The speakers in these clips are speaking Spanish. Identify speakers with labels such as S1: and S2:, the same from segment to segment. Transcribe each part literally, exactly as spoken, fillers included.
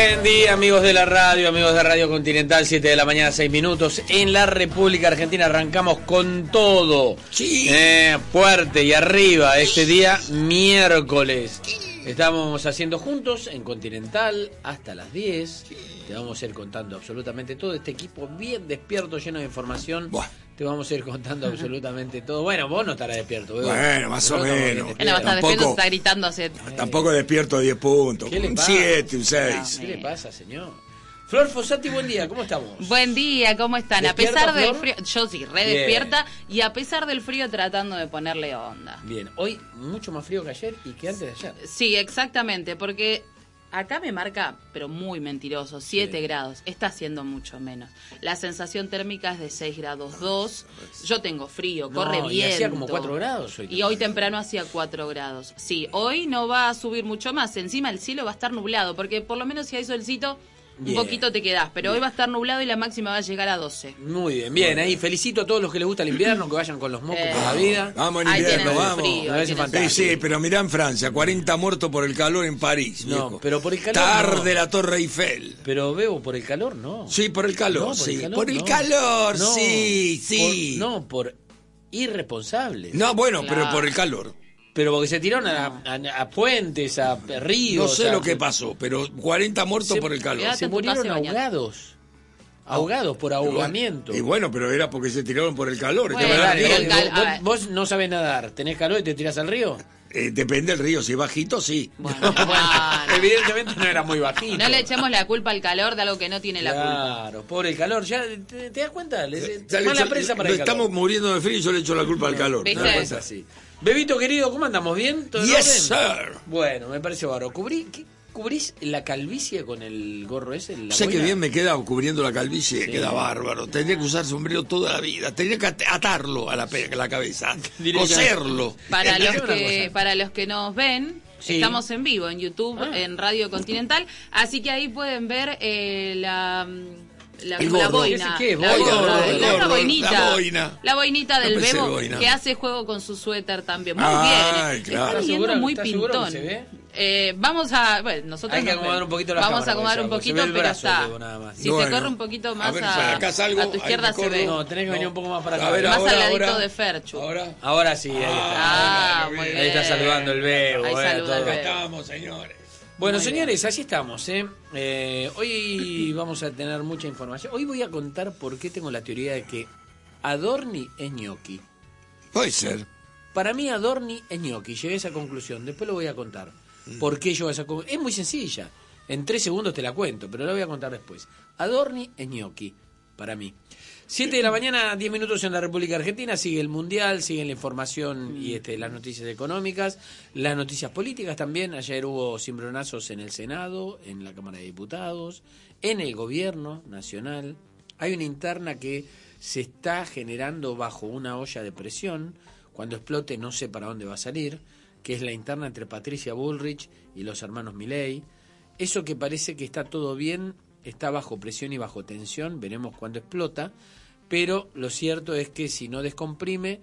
S1: Buen día, amigos de la radio, amigos de Radio Continental, siete de la mañana, seis minutos. En la República Argentina arrancamos con todo.
S2: Sí.
S1: Eh, fuerte y arriba este día, miércoles. Estamos haciendo juntos en Continental hasta las diez. Te vamos a ir contando absolutamente todo. Este equipo bien despierto, lleno de información.
S2: Buah.
S1: Te vamos a ir contando absolutamente todo. Bueno, vos no estarás despierto. ¿Veo?
S2: Bueno, más o menos.
S3: Él va a estar despierto, está gritando hace...
S2: Tampoco despierto diez puntos.
S1: ¿Qué le
S2: Un
S1: pasa?
S2: siete, un seis.
S1: ¿Qué le pasa, señor? Flor Fossati, buen día, ¿cómo estamos?
S3: Buen día, ¿cómo están? A
S1: ¿Despierta,
S3: pesar del
S1: Flor?
S3: frío, yo sí, re
S1: Bien.
S3: despierta, y a pesar del frío tratando de ponerle onda.
S1: Bien, hoy mucho más frío que ayer y que antes de ayer.
S3: Sí, exactamente, porque acá me marca, pero muy mentiroso, siete
S1: Sí.
S3: grados, está haciendo mucho menos. La sensación térmica es de seis grados dos, yo tengo frío,
S1: No,
S3: corre
S1: y
S3: viento.
S1: hacía como cuatro grados hoy.
S3: Y hoy temprano hacía cuatro grados. Sí, hoy no va a subir mucho más, encima el cielo va a estar nublado, porque por lo menos si hay solcito...
S1: Bien.
S3: Un poquito te quedás, pero
S1: Bien.
S3: hoy va a estar nublado y la máxima va a llegar a doce.
S1: Muy bien, bien, ahí felicito a todos los que les gusta el invierno, que vayan con los mocos
S3: Eh.
S1: por la vida.
S2: Vamos en
S3: Ahí
S2: invierno,
S3: tienen el
S2: vamos.
S3: frío,
S1: Me
S3: ahí
S1: parece
S3: tienen el
S2: Sí,
S1: fantástico.
S2: sí, pero mirá en Francia, cuarenta muertos por el calor en París.
S1: No,
S2: viejo.
S1: pero por el calor
S2: Tarde
S1: no.
S2: la Torre Eiffel.
S1: Pero veo por el calor, no.
S2: Sí, por el calor,
S1: No, por
S2: sí.
S1: el calor,
S2: por el
S1: no.
S2: calor,
S1: No,
S2: sí, sí.
S1: por- no, por irresponsables.
S2: No, bueno,
S3: Claro.
S2: pero por el calor.
S1: Pero porque se tiraron a, a- a puentes, a ríos.
S2: No sé
S1: a-
S2: lo que pasó, pero cuarenta muertos
S1: Se-
S2: por el calor.
S3: Quédate
S1: Se
S3: en tu
S1: murieron
S3: casa y bañate.
S1: ahogados. Ahogados por ahogamiento.
S2: Y bueno, pero era porque se tiraron por el calor.
S3: Bueno,
S2: Estaba
S1: Dale,
S2: en el
S3: pero
S2: río.
S3: el cal- a
S1: vos,
S3: ver.
S1: vos no sabés nadar, tenés calor y te tirás al río.
S2: Eh, depende del río, si es bajito, sí.
S3: Bueno,
S1: Bueno,
S3: bueno.
S1: evidentemente no era muy bajito.
S3: No le echemos la culpa al calor de algo que no tiene la culpa.
S1: Claro, por el calor. ¿Ya te, te das cuenta? Le,
S2: Eh, Ya le
S1: mala
S2: echo-
S1: prensa para
S2: lo
S1: el calor.
S2: estamos muriendo de frío y yo le echo la culpa al calor.
S3: ¿Viste?
S2: ¿Te das
S1: No, es
S2: cuenta?
S1: así. Bebito querido, ¿cómo andamos? ¿Bien? ¿Todo en
S2: Yes,
S1: orden?
S2: sir.
S1: Bueno, me parece bárbaro. ¿Cubrí, qué- ¿Cubrís la calvicie con el gorro ese? La
S2: Sé que
S1: boina?
S2: bien me queda cubriendo la calvicie,
S1: Sí.
S2: queda bárbaro. Tendría que usar sombrero toda la vida. Tendría que at- atarlo a la, pe- a la cabeza,
S1: Directamente.
S2: coserlo.
S3: Para los
S1: Escuchame una
S3: que
S1: cosa.
S3: para los que nos ven,
S1: Sí.
S3: estamos en vivo en YouTube,
S1: Ah.
S3: en Radio Continental, así que ahí pueden ver eh, la la,
S2: El
S3: la
S2: gorro.
S3: boina,
S1: ¿Qué es?
S3: la,
S1: Boina,
S3: gorra,
S1: gorro,
S3: la-
S1: el
S3: la
S2: gorro,
S3: boinita,
S2: la boina.
S3: la boinita
S2: No
S3: del
S2: pensé
S3: Bebo
S2: boina.
S3: que hace juego con su suéter también, muy
S2: Ay,
S3: bien,
S2: claro.
S3: está
S1: ¿Estás
S3: viniendo
S1: segura-
S3: muy
S1: estás seguro que
S3: pintón.
S1: se ve?
S3: Eh, vamos a, bueno, nosotros
S1: Hay que
S3: nos
S1: acomodar
S3: ven.
S1: un poquito la
S3: Vamos
S1: cámara,
S3: a acomodar
S1: porque
S3: un
S1: se ve
S3: poquito,
S1: el
S3: pero
S1: brazo,
S3: está.
S1: Bebo, nada más.
S3: Si
S2: Bueno,
S3: te corre un poquito
S2: a
S3: más
S2: ver,
S3: a,
S2: acá salgo,
S3: a tu
S2: ahí
S3: izquierda
S2: me
S3: se
S2: corro.
S3: ve.
S1: No, tenés que venir un poco más para acá.
S2: A ver,
S3: Más
S2: ahora,
S3: al ladito
S2: ahora.
S3: de Ferchu.
S2: Ahora.
S1: Ahora sí, ahí está.
S3: Ah,
S2: Ay,
S3: muy
S2: ahí
S3: bien.
S1: Ahí está saludando el Bebo.
S3: Ahí
S1: eh,
S3: saluda el
S1: todo.
S2: Acá
S3: Bebo.
S2: estamos, señores.
S1: Bueno,
S3: Muy
S1: señores, así estamos. ¿eh? Eh, hoy vamos a tener mucha información. Hoy voy a contar por qué tengo la teoría de que Adorni es ñoqui.
S2: Puede ser.
S1: Para mí Adorni es ñoqui. Llegué a esa conclusión. Después lo voy a contar. ¿Por qué yo a esa conclusión? Es muy sencilla. En tres segundos te la cuento, pero la voy a contar después. Adorni es ñoqui, para mí. Siete de la mañana, diez minutos en la República Argentina. Sigue el Mundial, sigue la información y este, las noticias económicas, las noticias políticas también. Ayer hubo cimbronazos en el Senado, en la Cámara de Diputados, en el Gobierno Nacional. Hay una interna que se está generando bajo una olla de presión. Cuando explote no sé para dónde va a salir, que es la interna entre Patricia Bullrich y los hermanos Milei. Eso que parece que está todo bien, está bajo presión y bajo tensión, veremos cuándo explota, pero lo cierto es que si no descomprime,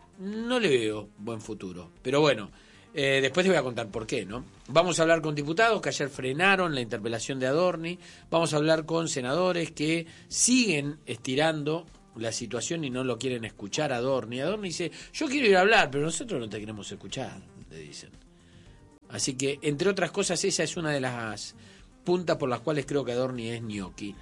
S1: no le veo buen futuro. Pero bueno, eh, después te voy a contar por qué, ¿no? Vamos a hablar con diputados que ayer frenaron la interpelación de Adorni, vamos a hablar con senadores que siguen estirando la situación y no lo quieren escuchar a Adorni. Adorni dice, yo quiero ir a hablar, pero nosotros no te queremos escuchar, le dicen. Así que, entre otras cosas, esa es una de las puntas por las cuales creo que Adorni es ñoqui.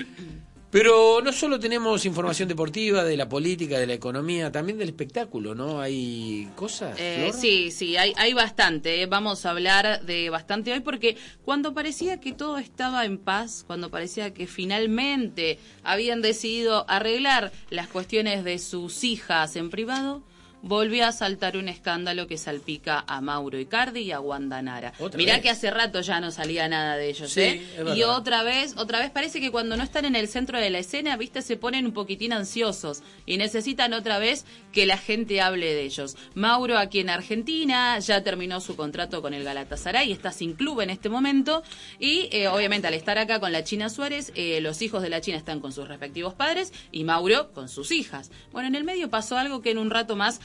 S1: Pero no solo tenemos información deportiva, de la política, de la economía, también del espectáculo, ¿no? Hay cosas,
S3: Eh,
S1: Flor?
S3: sí, sí, hay, hay bastante. eh. Vamos a hablar de bastante hoy porque cuando parecía que todo estaba en paz, cuando parecía que finalmente habían decidido arreglar las cuestiones de sus hijas en privado, volvió a saltar un escándalo que salpica a Mauro Icardi y a Wanda Nara.
S1: ¿Otra
S3: Mirá
S1: vez?
S3: que hace rato ya no salía nada de ellos,
S1: Sí,
S3: ¿eh?
S1: es verdad.
S3: Y otra vez, otra vez parece que cuando no están en el centro de la escena, viste, se ponen un poquitín ansiosos y necesitan otra vez que la gente hable de ellos. Mauro aquí en Argentina ya terminó su contrato con el Galatasaray, está sin club en este momento y eh, obviamente al estar acá con la China Suárez, eh, los hijos de la China están con sus respectivos padres y Mauro con sus hijas. Bueno, en el medio pasó algo que en un rato más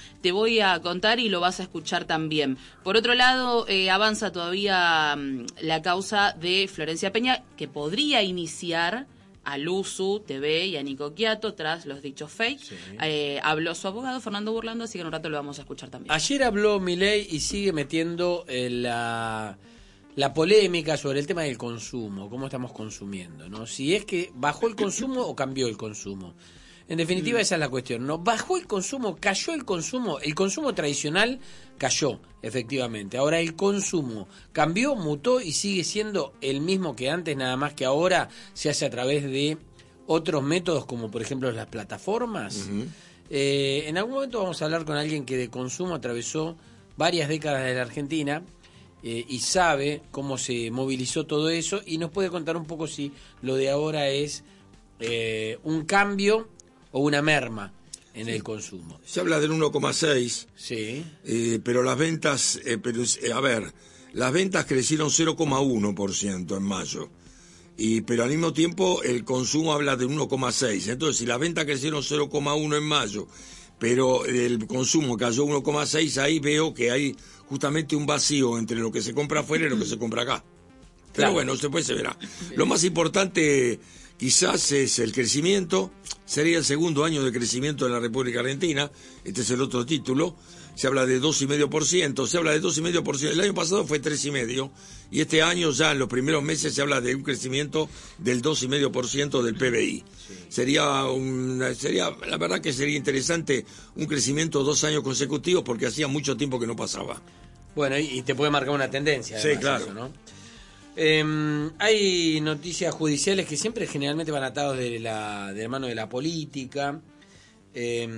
S3: te voy a contar y lo vas a escuchar también. Por otro lado, eh, avanza todavía um, la causa de Florencia Peña, que podría iniciar a Luzu T V y a Nico Quiato tras los dichos fake. Sí. Eh, habló su abogado Fernando Burlando, así que en un rato lo vamos a escuchar también.
S1: Ayer habló Milei y sigue metiendo eh, la, la polémica sobre el tema del consumo, cómo estamos consumiendo, ¿no? Si es que bajó el consumo o cambió el consumo. En definitiva, esa es la cuestión, ¿no? Bajó el consumo, cayó el consumo, el consumo tradicional cayó, efectivamente. Ahora el consumo cambió, mutó y sigue siendo el mismo que antes, nada más que ahora se hace a través de otros métodos, como por ejemplo las plataformas. Uh-huh. Eh, en algún momento vamos a hablar con alguien que de consumo atravesó varias décadas de la Argentina eh, y sabe cómo se movilizó todo eso y nos puede contar un poco si lo de ahora es eh, un cambio o una merma en sí. el consumo.
S2: Se habla del uno coma seis,
S1: sí.
S2: eh, pero las ventas, eh, pero eh, a ver, las ventas crecieron cero coma uno por ciento en mayo, y pero al mismo tiempo el consumo habla de uno coma seis, entonces si las ventas crecieron cero coma uno en mayo, pero el consumo cayó uno coma seis, ahí veo que hay justamente un vacío entre lo que se compra afuera y lo que se compra acá. Pero claro. bueno, después se verá. Lo más importante quizás es el crecimiento, sería el segundo año de crecimiento de la República Argentina, este es el otro título, se habla de dos coma cinco por ciento, se habla de dos coma cinco por ciento, el año pasado fue tres coma cinco por ciento, y este año ya en los primeros meses se habla de un crecimiento del dos coma cinco por ciento del P B I. Sí. Sería, una, sería, la verdad que sería interesante un crecimiento dos años consecutivos porque hacía mucho tiempo que no pasaba.
S1: Bueno, y, y te puede marcar una tendencia.
S2: Sí, claro.
S1: Eso, ¿no? Eh, hay noticias judiciales que siempre generalmente van atados de la, de la mano de la política. Eh,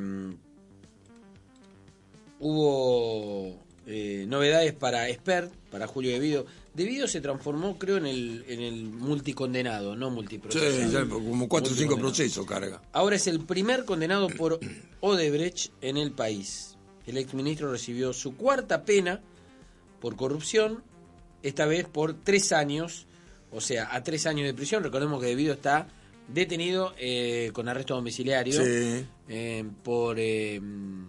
S1: hubo eh, novedades para Expert, para Julio De Vido. De Vido se transformó, creo, en el, en el multicondenado, no multiprocesado.
S2: Sí, ya, como cuatro o cinco procesos carga.
S1: Ahora es el primer condenado por Odebrecht en el país. El exministro recibió su cuarta pena por corrupción, esta vez por tres años, o sea, a tres años de prisión. Recordemos que De Vido está detenido eh, con arresto domiciliario
S2: sí.
S1: eh, por eh,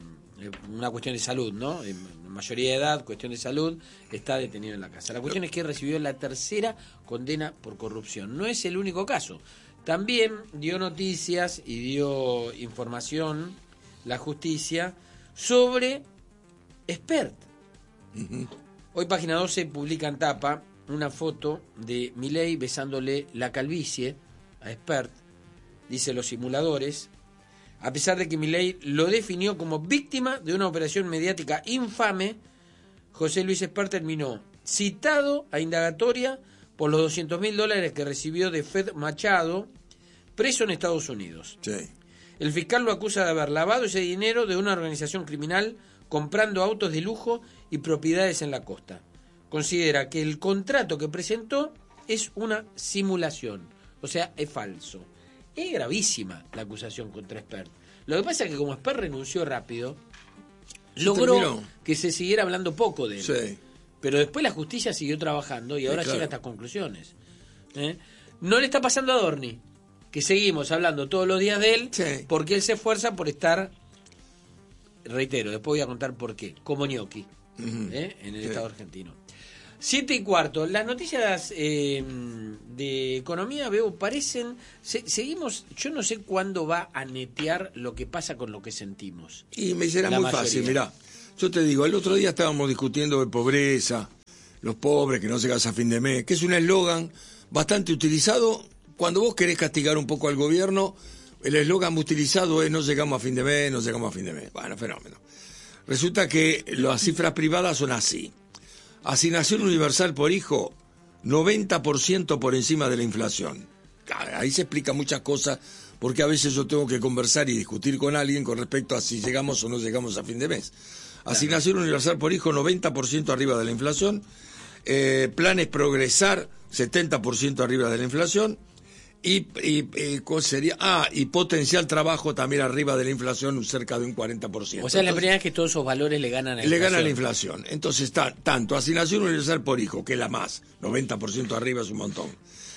S1: una cuestión de salud, ¿no? Eh, mayoría de edad, cuestión de salud, está detenido en la casa. La cuestión es que recibió la tercera condena por corrupción. No es el único caso. También dio noticias y dio información la justicia sobre Expert. Uh-huh. Hoy Página doce publica en tapa una foto de Milei besándole la calvicie a Expert. Dice los simuladores, a pesar de que Milei lo definió como víctima de una operación mediática infame, José Luis Expert terminó citado a indagatoria por los doscientos mil dólares que recibió de Fed Machado, preso en Estados Unidos.
S2: Sí.
S1: El fiscal lo acusa de haber lavado ese dinero de una organización criminal comprando autos de lujo y propiedades en la costa. Considera que el contrato que presentó es una simulación, o sea, es falso. Es gravísima la acusación contra Expert. Lo que pasa es que como Expert renunció rápido, se logró terminó. que se siguiera hablando poco de él.
S2: Sí.
S1: Pero después la justicia siguió trabajando y ahora sí, claro. llega a estas conclusiones. ¿Eh? No le está pasando a Adorni, que seguimos hablando todos los días de él,
S2: sí.
S1: porque él se esfuerza por estar, reitero, después voy a contar por qué, como ñoqui, uh-huh. ¿eh? en el sí. Estado argentino. Siete y cuarto, las noticias eh, de economía, veo, parecen, se, seguimos, yo no sé cuándo va a netear lo que pasa con lo que sentimos.
S2: Y me será muy mayoría. fácil, mirá, yo te digo, el otro día estábamos discutiendo de pobreza, los pobres que no llegan a fin de mes, que es un eslogan bastante utilizado. Cuando vos querés castigar un poco al gobierno, el eslogan utilizado es no llegamos a fin de mes, no llegamos a fin de mes. Bueno, fenómeno. Resulta que las cifras privadas son así. Asignación universal por hijo, noventa por ciento por encima de la inflación. Ahí se explica muchas cosas, porque a veces yo tengo que conversar y discutir con alguien con respecto a si llegamos o no llegamos a fin de mes. Asignación universal por hijo, noventa por ciento arriba de la inflación. Eh, planes progresar, setenta por ciento arriba de la inflación. Y, y, y sería ah y potencial trabajo también arriba de la inflación, cerca de un cuarenta por ciento.
S1: O sea, Entonces, la primera es que todos esos valores le ganan a la
S2: le
S1: inflación.
S2: ganan la inflación. Entonces está tanto asignación universal por hijo, que es la más, noventa por ciento arriba es un montón.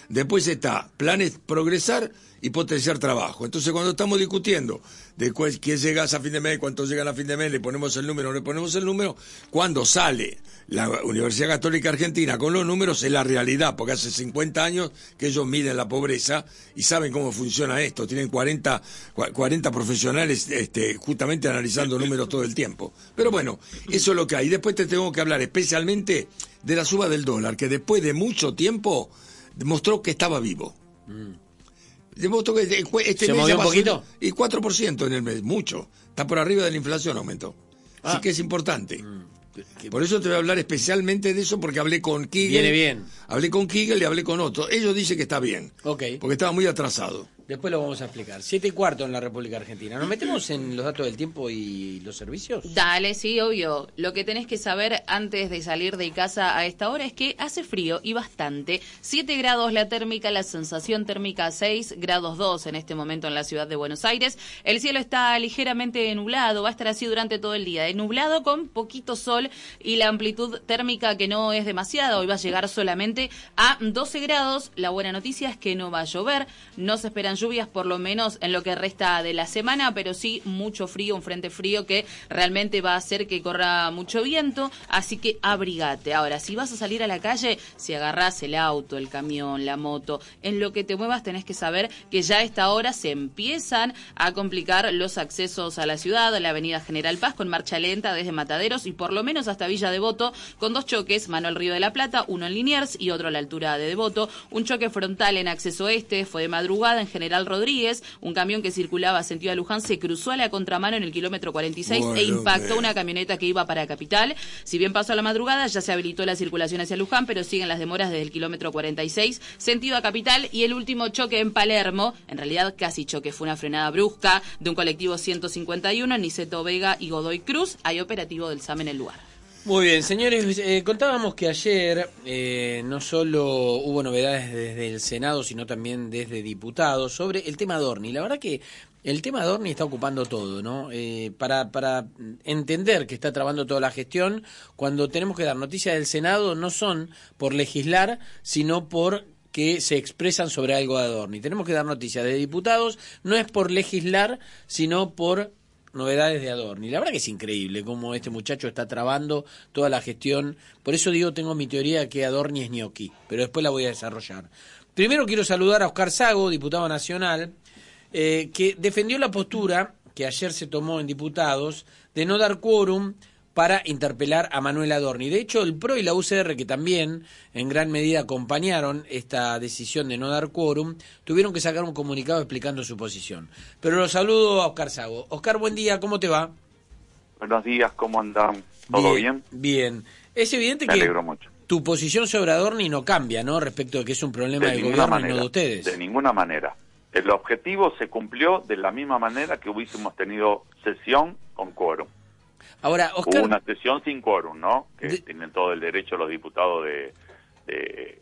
S2: Después está planes progresar y potenciar trabajo. Entonces, cuando estamos discutiendo de cuál, quién llega a fin de mes, cuántos llegan a fin de mes, le ponemos el número, no le ponemos el número, cuando sale la Universidad Católica Argentina con los números, es la realidad, porque hace cincuenta años que ellos miden la pobreza y saben cómo funciona esto. Tienen cuarenta, cuarenta profesionales este, justamente analizando números todo el tiempo. Pero bueno, eso es lo que hay. Después te tengo que hablar especialmente de la suba del dólar, que después de mucho tiempo demostró que estaba vivo. Mm. Demostró que este
S1: ¿Se
S2: mes
S1: movió un poquito?
S2: Y cuatro por ciento en el mes, mucho. Está por arriba de la inflación, aumentó. Ah. Así que es importante. Mm. Por eso te voy a hablar especialmente de eso, porque hablé con Kigel.
S1: Viene bien.
S2: Hablé con Kigel y hablé con otro. Ellos dicen que está bien.
S1: Ok.
S2: Porque estaba muy atrasado.
S1: Después lo vamos a explicar. Siete y cuarto en la República Argentina. ¿Nos metemos en los datos del tiempo y los servicios?
S3: Dale, sí, obvio. Lo que tenés que saber antes de salir de casa a esta hora es que hace frío y bastante. siete grados la térmica, la sensación térmica seis grados dos en este momento en la ciudad de Buenos Aires. El cielo está ligeramente nublado, va a estar así durante todo el día. Nublado con poquito sol y la amplitud térmica que no es demasiada. Hoy va a llegar solamente a doce grados. La buena noticia es que no va a llover. No se esperan lluvias por lo menos en lo que resta de la semana, pero sí mucho frío, un frente frío que realmente va a hacer que corra mucho viento, así que abrigate. Ahora, si vas a salir a la calle, si agarrás el auto, el camión, la moto, en lo que te muevas tenés que saber que ya a esta hora se empiezan a complicar los accesos a la ciudad, a la avenida General Paz con marcha lenta desde Mataderos y por lo menos hasta Villa Devoto, con dos choques, Manuel Río de la Plata, uno en Liniers y otro a la altura de Devoto. Un choque frontal en acceso este fue de madrugada en General Rodríguez, un camión que circulaba sentido a Luján se cruzó a la contramano en el kilómetro cuarenta y seis bueno, e impactó man. una camioneta que iba para Capital. Si bien pasó a la madrugada, ya se habilitó la circulación hacia Luján, pero siguen las demoras desde el kilómetro cuarenta y seis, sentido a Capital. Y el último choque en Palermo, en realidad casi choque, fue una frenada brusca de un colectivo ciento cincuenta y uno, Niceto Vega y Godoy Cruz. Hay operativo del S A M en el lugar.
S1: Muy bien, señores, eh, contábamos que ayer eh, no solo hubo novedades desde el Senado, sino también desde diputados sobre el tema Adorni. La verdad que el tema Adorni está ocupando todo, ¿no? Eh, para, para entender que está trabando toda la gestión, cuando tenemos que dar noticias del Senado, no son por legislar, sino por que se expresan sobre algo de Adorni. Tenemos que dar noticias de diputados, no es por legislar, sino por novedades de Adorni. La verdad que es increíble cómo este muchacho está trabando toda la gestión. Por eso digo, tengo mi teoría que Adorni es ñoqui, pero después la voy a desarrollar. Primero quiero saludar a Oscar Sago, diputado nacional, eh, que defendió la postura que ayer se tomó en diputados de no dar quórum para interpelar a Manuel Adorni. De hecho, el P R O y la U C R, que también en gran medida acompañaron esta decisión de no dar quórum, tuvieron que sacar un comunicado explicando su posición. Pero lo saludo a Oscar Sago. Oscar, buen día, ¿cómo te va?
S4: Buenos días, ¿cómo andan? ¿Todo bien?
S1: Bien. bien. Es evidente
S4: Me
S1: que
S4: alegro mucho.
S1: Tu posición sobre Adorni no cambia, ¿no? Respecto de que es un problema
S4: de
S1: del gobierno
S4: manera,
S1: y no de ustedes.
S4: De ninguna manera. El objetivo se cumplió de la misma manera que hubiésemos tenido sesión con quórum.
S1: Ahora, Oscar...
S4: Hubo una sesión sin quórum, ¿no? Que
S1: de...
S4: tienen todo el derecho los diputados de, de,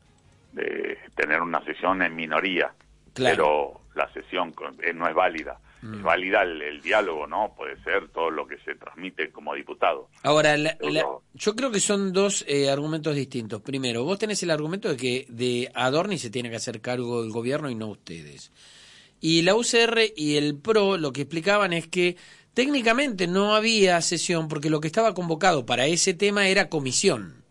S4: de tener una sesión en minoría.
S1: Claro.
S4: Pero la sesión no es válida. Mm. Es válida el, el diálogo, ¿no? Puede ser todo lo que se transmite como diputado.
S1: Ahora, la, la, yo creo que son dos eh, argumentos distintos. Primero, vos tenés el argumento de que de Adorni se tiene que hacer cargo el gobierno y no ustedes. Y la U C R y el P R O lo que explicaban es que técnicamente no había sesión porque lo que estaba convocado para ese tema era comisión.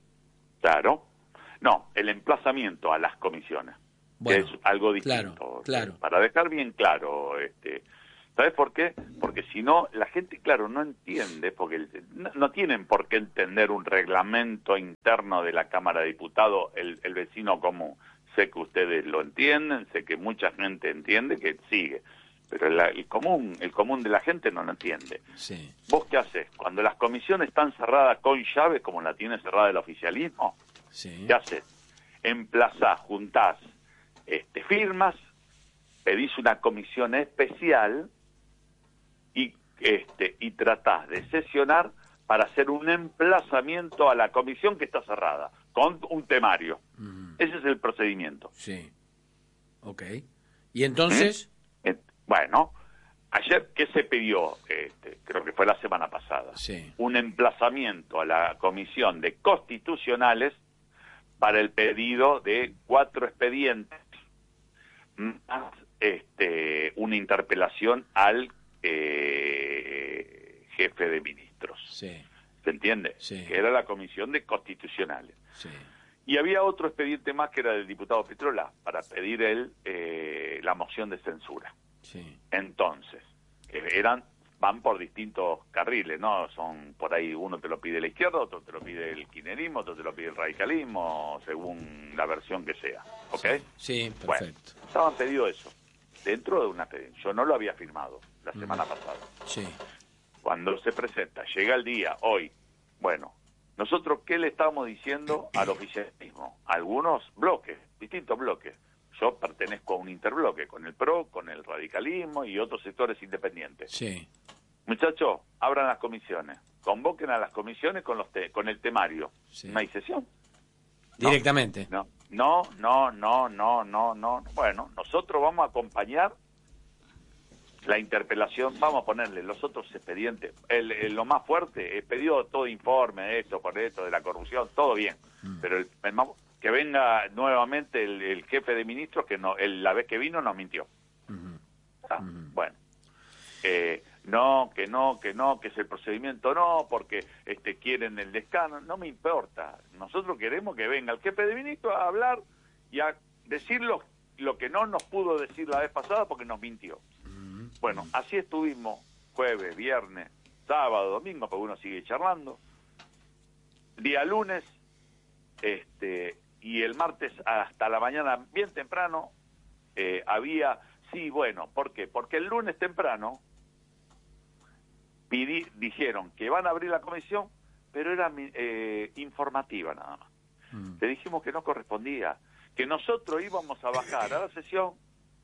S4: Claro. No, el emplazamiento a las comisiones, bueno, que es algo distinto.
S1: Claro, claro.
S4: Para dejar bien claro, este, ¿sabes por qué? Porque si no, la gente, claro, no entiende, porque no, no tienen por qué entender un reglamento interno de la Cámara de Diputados, el, el vecino común. Sé que ustedes lo entienden, sé que mucha gente entiende que sigue. Pero el, el común el común de la gente no lo entiende.
S1: Sí.
S4: ¿Vos qué haces? Cuando las comisiones están cerradas con llave, como la tiene cerrada el oficialismo,
S1: sí.
S4: ¿Qué haces? Emplazás, juntás este, firmas, pedís una comisión especial y, este, y tratás de sesionar para hacer un emplazamiento a la comisión que está cerrada, con un temario. Mm. Ese es el procedimiento.
S1: Sí. Ok. ¿Y entonces...?
S4: ¿Mm? Bueno, ayer, ¿qué se pidió? Este, creo que fue la semana pasada.
S1: Sí.
S4: Un emplazamiento a la Comisión de Constitucionales para el pedido de cuatro expedientes más este, una interpelación al eh, jefe de ministros.
S1: Sí.
S4: ¿Se entiende?
S1: Sí.
S4: Que era la Comisión de Constitucionales.
S1: Sí.
S4: Y había otro expediente más que era del diputado Petrola para pedir él eh, la moción de censura.
S1: Sí.
S4: Entonces, eh, eran van por distintos carriles, ¿no? Son por ahí, uno te lo pide la izquierda, otro te lo pide el kirchnerismo, otro te lo pide el radicalismo, según la versión que sea. ¿Ok?
S1: Sí, sí, perfecto.
S4: Bueno, estaban pedido eso, dentro de una expediente. Yo no lo había firmado la semana mm. pasada.
S1: Sí.
S4: Cuando se presenta, llega el día, hoy, bueno, nosotros, ¿qué le estamos diciendo al oficialismo? Algunos bloques, distintos bloques. Yo pertenezco a un interbloque, con el P R O, con el radicalismo y otros sectores independientes.
S1: Sí.
S4: Muchachos, abran las comisiones, convoquen a las comisiones con los te con el temario.
S1: Sí.
S4: ¿No hay sesión?
S1: Directamente.
S4: No, no, no, no, no, no, no. Bueno, nosotros vamos a acompañar la interpelación, vamos a ponerle los otros expedientes. El, el, lo más fuerte, eh, pedido todo informe de esto, por esto, de la corrupción, todo bien. Mm. Pero el, el más, que venga nuevamente el, el jefe de ministros, que no, el, la vez que vino nos mintió. Uh-huh. Ah, uh-huh. Bueno, eh, no, que no, que no, que es el procedimiento no, porque este quieren el descano, no me importa. Nosotros queremos que venga el jefe de ministros a hablar y a decir lo, lo que no nos pudo decir la vez pasada porque nos mintió. Uh-huh. Bueno, así estuvimos jueves, viernes, sábado, domingo, porque uno sigue charlando. Día lunes, este... y el martes hasta la mañana bien temprano eh, había, sí, bueno, ¿por qué? Porque el lunes temprano pidi, dijeron que van a abrir la comisión, pero era eh, informativa nada más. Mm. Le dijimos que no correspondía, que nosotros íbamos a bajar a la sesión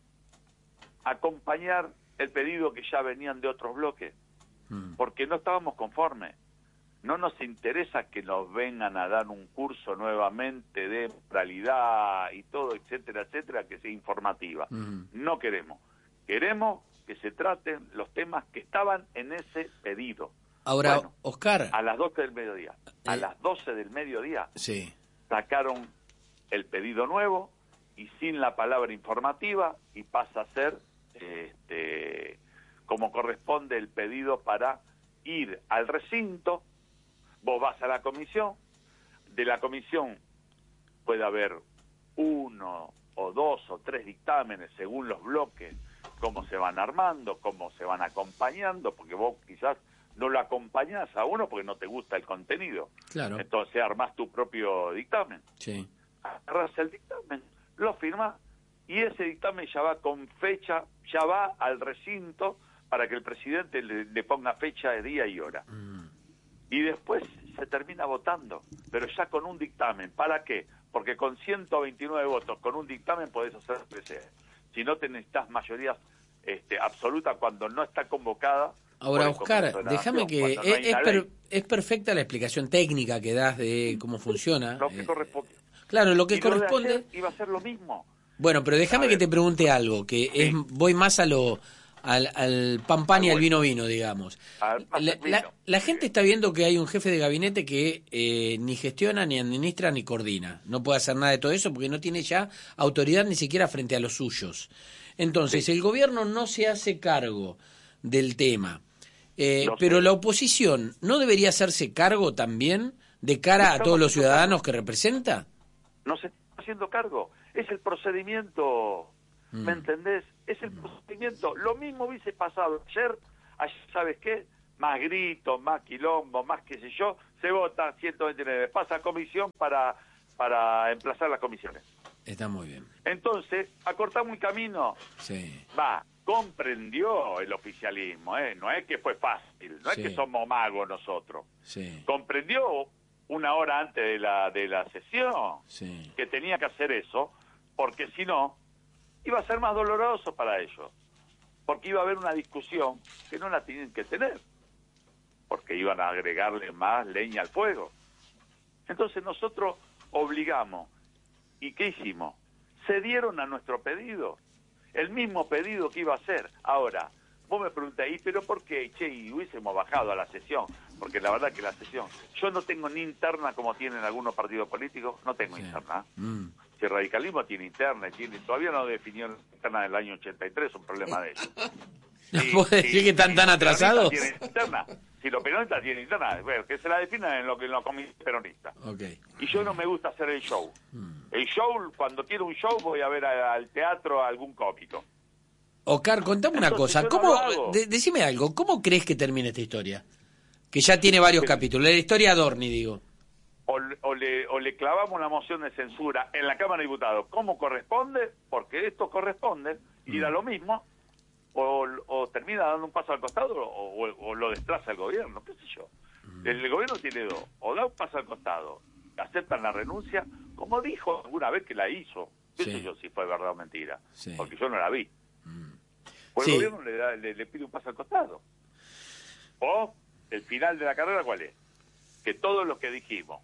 S4: a acompañar el pedido que ya venían de otros bloques, mm. porque no estábamos conformes. No nos interesa que nos vengan a dar un curso nuevamente de moralidad y todo, etcétera, etcétera, que sea informativa. Uh-huh. No queremos. Queremos que se traten los temas que estaban en ese pedido.
S1: Ahora,
S4: bueno,
S1: Oscar...
S4: a las doce del mediodía.
S1: Eh,
S4: a las doce del mediodía
S1: sí.
S4: sacaron el pedido nuevo y sin la palabra informativa y pasa a ser este, como corresponde el pedido para ir al recinto. Vos vas a la comisión, de la comisión puede haber uno o dos o tres dictámenes según los bloques, cómo se van armando, cómo se van acompañando, porque vos quizás no lo acompañás a uno porque no te gusta el contenido.
S1: Claro.
S4: Entonces armás tu propio dictamen.
S1: Sí.
S4: Agarrás el dictamen, lo firmás y ese dictamen ya va con fecha, ya va al recinto para que el presidente le, le ponga fecha de día y hora. Mm. Y después se termina votando, pero ya con un dictamen. ¿Para qué? Porque con ciento veintinueve votos, con un dictamen podés hacer lo que sea. Si no te necesitas mayoría este, absoluta cuando no está convocada.
S1: Ahora, Oscar, déjame que... No es, es, per, es perfecta la explicación técnica que das de cómo funciona.
S4: Lo que eh, corresponde.
S1: Claro, lo que
S4: y
S1: corresponde...
S4: Lo de ayer iba a ser lo mismo.
S1: Bueno, pero déjame que te pregunte algo, que sí. es voy más a lo... Al, al pan pan y al vino vino, digamos. La, la, la gente está viendo que hay un jefe de gabinete que eh, ni gestiona, ni administra, ni coordina. No puede hacer nada de todo eso porque no tiene ya autoridad ni siquiera frente a los suyos. Entonces, sí. el gobierno no se hace cargo del tema. Eh, no pero sé. La oposición, ¿no debería hacerse cargo también de cara a todos los ciudadanos cargo. que representa?
S4: No se está haciendo cargo. Es el procedimiento... ¿Me entendés? Es el procedimiento. Lo mismo hubiese pasado ayer. Ayer, ¿sabes qué? Más gritos, más quilombo, más qué sé yo. Se vota ciento veintinueve. Pasa a comisión para, para emplazar las comisiones.
S1: Está muy bien.
S4: Entonces, acortamos el camino.
S1: Sí.
S4: Va, comprendió el oficialismo, ¿eh? No es que fue fácil. No sí. es que somos magos nosotros.
S1: Sí.
S4: Comprendió una hora antes de la, de la sesión
S1: sí.
S4: que tenía que hacer eso, porque si no... iba a ser más doloroso para ellos, porque iba a haber una discusión que no la tienen que tener, porque iban a agregarle más leña al fuego. Entonces nosotros obligamos, ¿y qué hicimos? Cedieron a nuestro pedido, el mismo pedido que iba a hacer. Ahora, vos me preguntás, ¿y pero por qué? Che, y hubiésemos bajado a la sesión. porque la verdad que la sesión, yo no tengo ni interna como tienen algunos partidos políticos, no tengo
S1: Sí.
S4: interna.
S1: Mm.
S4: Si el radicalismo tiene interna, y tiene, todavía no definió la interna del año ochenta y tres, un problema de ellos.
S1: ¿No
S4: Si-
S1: puedo decir
S4: si-
S1: que están
S4: si
S1: tan
S4: los
S1: atrasados?
S4: peronistas tienen interna, si los peronistas tienen interna, bueno, que se la definan en lo que en los comités peronistas.
S1: Ok.
S4: Y yo no me gusta hacer el show.
S1: Mm.
S4: El show, cuando quiero un show, voy a ver a- al teatro a algún cómico.
S1: Oscar, contame una
S4: Entonces,
S1: cosa.
S4: yo no
S1: ¿Cómo,
S4: lo hago.
S1: de- decime algo, ¿cómo crees que termina esta historia? Que ya tiene varios
S4: Sí.
S1: capítulos. La historia Adorni, digo.
S4: O, le- o, le, o le clavamos la moción de censura en la Cámara de Diputados como corresponde, porque esto corresponde, y da lo mismo, o, o termina dando un paso al costado o, o- o lo desplaza el gobierno, qué sé yo. El gobierno tiene dos, o da un paso al costado, aceptan la renuncia, como dijo alguna vez que la hizo, qué
S1: Sí.
S4: sé yo si fue verdad o mentira,
S1: Sí.
S4: porque yo no la vi. O el
S1: Sí.
S4: gobierno le, da- le, le pide un paso al costado. O el final de la carrera, ¿cuál es? Que todos los que dijimos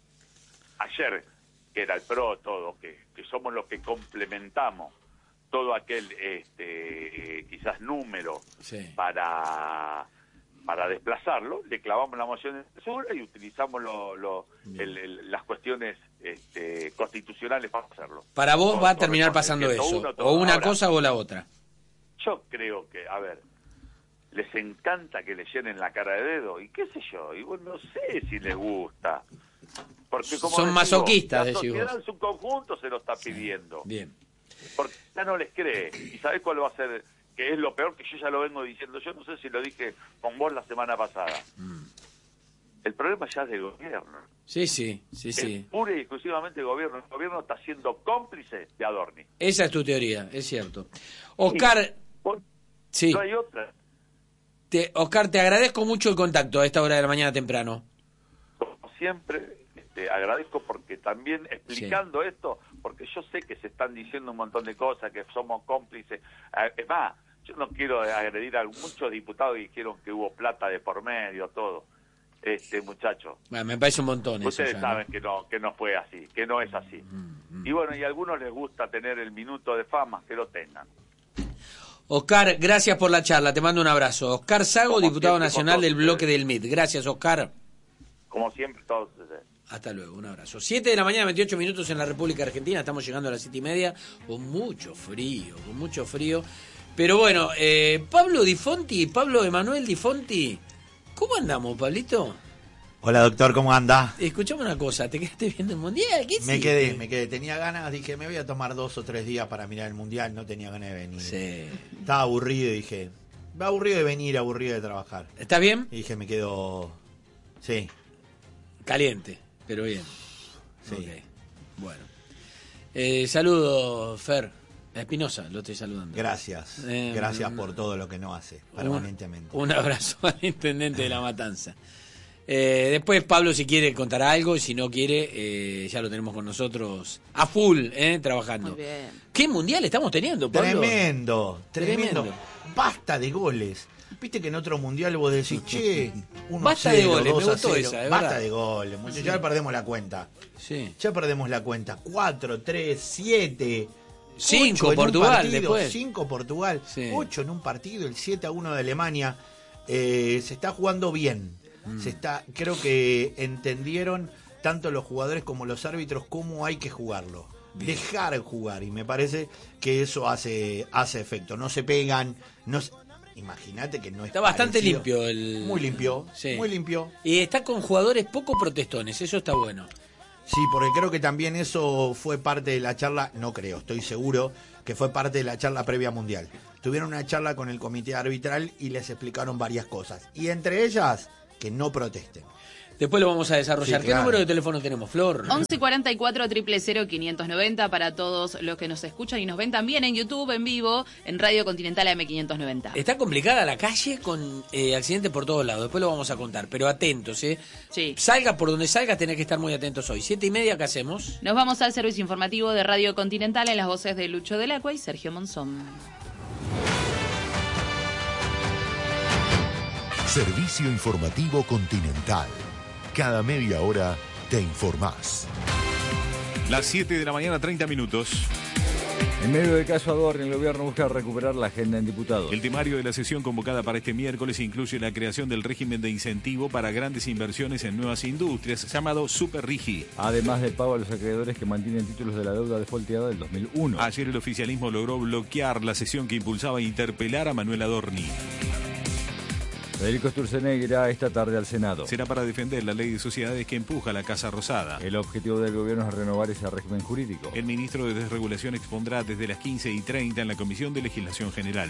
S4: ayer, que era el PRO, todo, que, que somos los que complementamos todo aquel este eh, quizás número
S1: Sí.
S4: para para desplazarlo, le clavamos la moción de censura y utilizamos lo, lo, el- el- las cuestiones este, constitucionales para hacerlo.
S1: Para vos
S4: Todo
S1: va a terminar
S4: corresponde,
S1: pasando
S4: siendo
S1: eso.
S4: uno, todo.
S1: O una
S4: Ahora,
S1: cosa o la otra.
S4: yo creo que, a ver, les encanta que le llenen la cara de dedo, y qué sé yo, y bueno, no sé si les gusta. Porque como
S1: Son
S4: decís
S1: masoquistas,
S4: vos, la
S1: decís
S4: sociedad
S1: vos.
S4: en su conjunto se lo está pidiendo.
S1: Bien.
S4: Porque ya no les cree. ¿Y sabés cuál va a ser? Que es lo peor, que yo ya lo vengo diciendo. Yo no sé si lo dije con vos la semana pasada.
S1: Mm.
S4: El problema ya es del gobierno.
S1: Sí, sí, sí,
S4: Es
S1: sí.
S4: pura y exclusivamente el gobierno. El gobierno está siendo cómplice de Adorni.
S1: Esa es tu teoría, es cierto. Oscar,
S4: Por-
S1: sí.
S4: No hay otra.
S1: Te, Oscar, te agradezco mucho el contacto a esta hora de la mañana temprano.
S4: Como siempre, este, agradezco porque también explicando esto, porque yo sé que se están diciendo un montón de cosas, que somos cómplices. Eh, Es más, yo no quiero agredir a muchos diputados que dijeron que hubo plata de por medio, todo. Este muchacho,
S1: Bueno, me parece un montón eso.
S4: ustedes
S1: ya,
S4: saben
S1: ¿no?
S4: que no que no fue así, que no es así. Y bueno, y a algunos les gusta tener el minuto de fama, que lo tengan.
S1: Oscar, gracias por la charla, te mando un abrazo. Oscar Sago,
S4: Como
S1: diputado
S4: siempre,
S1: nacional
S4: con
S1: del
S4: todos
S1: bloque
S4: ustedes.
S1: del M I T. Gracias, Oscar.
S4: Como siempre, todos ustedes.
S1: Hasta luego, un abrazo. siete de la mañana, veintiocho minutos en la República Argentina. Estamos llegando a las siete y media con mucho frío, con mucho frío. Pero bueno, eh, Pablo Di Fonti, Pablo Emanuel Di Fonti, ¿cómo andamos, Pablito?
S5: Hola doctor, ¿cómo anda?
S1: Escuchame una cosa, ¿te quedaste viendo el Mundial? ¿Qué
S5: Me
S1: hiciste?
S5: quedé, me quedé. Tenía ganas, dije, me voy a tomar dos o tres días para mirar el Mundial, no tenía ganas de venir.
S1: Sí.
S5: Estaba aburrido y dije, va aburrido de venir, aburrido de trabajar.
S1: ¿Estás bien?
S5: Y dije, me quedo... Sí,
S1: Caliente, pero bien.
S5: sí.
S1: Ok, bueno. Eh, saludo, Fer. Espinosa, lo estoy saludando.
S5: Gracias.
S1: Eh,
S5: Gracias por todo lo que no hace, permanentemente.
S1: Un, un abrazo al intendente de La Matanza. Eh, después Pablo, si quiere contar algo, y si no quiere, eh, ya lo tenemos con nosotros a full, eh, trabajando.
S3: Muy bien.
S1: ¿Qué mundial estamos teniendo, Pablo?
S5: Tremendo, tremendo,
S1: Tremendo.
S5: Basta de goles. Viste que en otro mundial vos decís, che, uno
S1: Basta
S5: a cero,
S1: de goles, me
S5: dos a
S1: gustó
S5: cero.
S1: esa, es
S5: Basta
S1: verdad.
S5: de goles, muchachos, ya perdemos la cuenta.
S1: Sí.
S5: Ya perdemos la cuenta. cuatro, tres, siete.
S1: Cinco,
S5: ocho en un
S1: Portugal,
S5: partido,
S1: después.
S5: cinco Portugal.
S1: Sí.
S5: ocho en un partido, el siete a uno de Alemania. Eh, se está jugando bien.
S1: Mm.
S5: Se está, creo que entendieron tanto los jugadores como los árbitros cómo hay que jugarlo.
S1: Bien.
S5: Dejar jugar. Y me parece que eso hace, hace efecto. No se pegan. No se- Imagínate que no es
S1: Está bastante
S5: parecido.
S1: limpio el...
S5: Muy limpio.
S1: Sí.
S5: Muy limpio.
S1: Y está con jugadores poco protestones, eso está bueno.
S5: Sí, porque creo que también eso fue parte de la charla, no creo, estoy seguro que fue parte de la charla previa mundial. Tuvieron una charla con el comité arbitral y les explicaron varias cosas. Y entre ellas, que no protesten.
S1: Después lo vamos a desarrollar.
S5: Sí,
S1: ¿Qué
S5: claro.
S1: número de teléfono tenemos, Flor?
S3: once cuarenta y cuatro, cero cero cero, quinientos noventa para todos los que nos escuchan y nos ven también en YouTube, en vivo, en Radio Continental A M quinientos noventa.
S1: Está complicada la calle con eh, accidentes por todos lados. Después lo vamos a contar, pero atentos, ¿eh?
S3: Sí.
S1: Salga por donde salga, tenés que estar muy atentos hoy. Siete y media, ¿qué hacemos?
S3: Nos vamos al servicio informativo de Radio Continental en las voces de Lucho Delacua y Sergio Monzón.
S6: Servicio informativo Continental. Cada media hora te informás.
S7: Las siete de la mañana, treinta minutos. En medio del caso Adorni, el gobierno busca recuperar la agenda en diputados.
S8: El temario de la sesión convocada para este miércoles incluye la creación del régimen de incentivo para grandes inversiones en nuevas industrias, llamado Super Rigi.
S7: Además del pago a los acreedores que mantienen títulos de la deuda defaulteada del dos mil uno.
S8: Ayer el oficialismo logró bloquear la sesión que impulsaba a interpelar a Manuel Adorni.
S7: Federico Sturzenegger irá esta tarde al Senado.
S8: Será para defender la ley de sociedades que empuja a la Casa Rosada.
S7: El objetivo del gobierno es renovar ese régimen jurídico.
S8: El ministro de Desregulación expondrá desde las quince y treinta en la Comisión de Legislación General.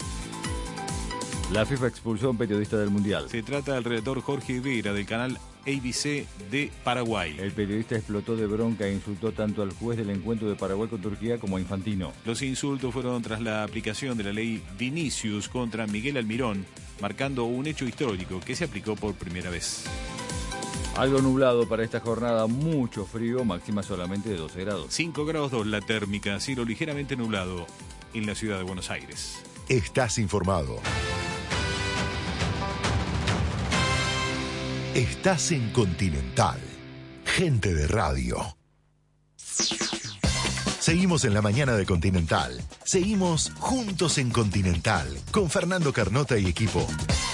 S7: La FIFA expulsó a un periodista del Mundial.
S8: Se trata del redactor Jorge Vera del canal A B C de Paraguay.
S7: El periodista explotó de bronca e insultó tanto al juez del encuentro de Paraguay con Turquía como a Infantino.
S8: Los insultos fueron tras la aplicación de la ley Vinicius contra Miguel Almirón, marcando un hecho histórico que se aplicó por primera vez.
S7: Algo nublado para esta jornada, mucho frío, máxima solamente de doce grados.
S8: cinco grados dos la térmica, cielo ligeramente nublado en la ciudad de Buenos Aires.
S6: Estás informado. Estás en Continental. Gente de radio. Seguimos en la mañana de Continental. Seguimos juntos en Continental con Fernando Carnota y equipo.